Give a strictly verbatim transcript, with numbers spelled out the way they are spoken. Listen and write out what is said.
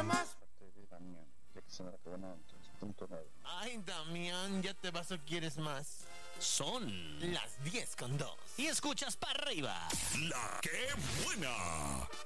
nada más. Damián, ya que se me la quedó tres punto nueve. Ay, Damián, ¿ya te vas o quieres más? Son Las diez con dos. y escuchas para arriba. La que buena.